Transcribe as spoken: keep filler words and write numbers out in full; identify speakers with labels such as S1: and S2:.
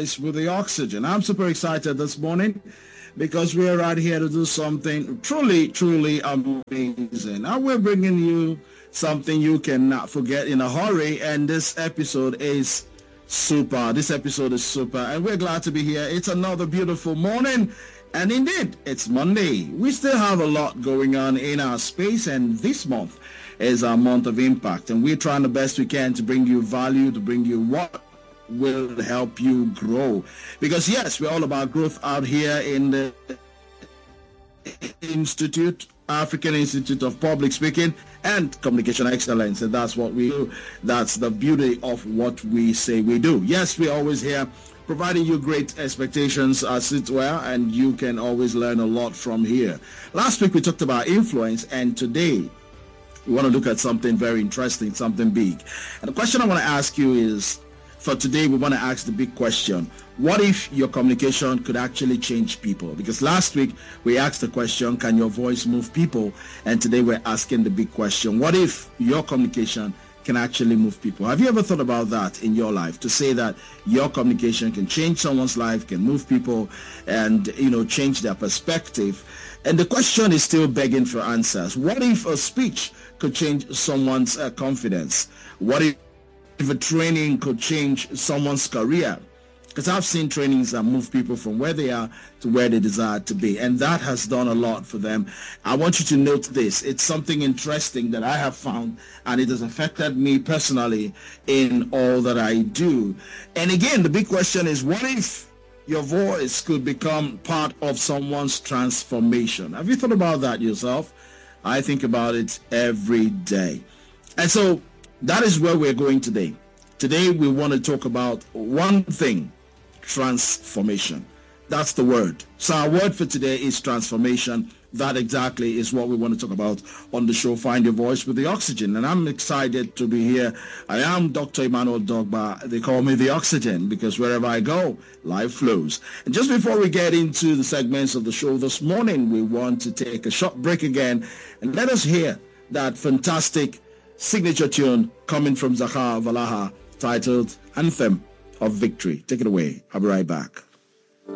S1: voice with the oxygen. I'm super excited this morning because we're right here to do something truly, truly amazing. And we're bringing you something you cannot forget in a hurry. And this episode is super. This episode is super. And we're glad to be here. It's another beautiful morning. And indeed, it's Monday. We still have a lot going on in our space. And this month is our month of impact. And we're trying the best we can to bring you value, to bring you what will help you grow. Because yes, we're all about growth out here in the Institute, African Institute of Public Speaking and Communication Excellence. And that's what we do. That's the beauty of what we say we do. Yes, we're always here providing you great expectations as it were, and you can always learn a lot from here. Last week we talked about influence, and today we want to look at something very interesting, something big. And the question I want to ask you is, for today, we want to ask the big question. What if your communication could actually change people? Because last week, we asked the question, can your voice move people? And today, we're asking the big question. What if your communication can actually move people? Have you ever thought about that in your life? To say that your communication can change someone's life, can move people, and, you know, change their perspective. And the question is still begging for answers. What if a speech could change someone's uh, confidence? What if If a training could change someone's career? Because I've seen trainings that move people from where they are to where they desire to be, and that has done a lot for them. I want you to note this. It's something interesting that I have found, and it has affected me personally in all that I do. And again, the big question is, what if your voice could become part of someone's transformation? Have you thought about that yourself? I think about it every day. And so that is where we're going today. Today, we want to talk about one thing, transformation. That's the word. So our word for today is transformation. That exactly is what we want to talk about on the show, Find Your Voice with the Oxygen. And I'm excited to be here. I am Doctor Emmanuel Dogba. They call me the Oxygen because wherever I go, life flows. And just before we get into the segments of the show this morning, we want to take a short break again and let us hear that fantastic signature tune coming from Zahar Valaha titled Anthem of Victory. Take it away. I'll be right back.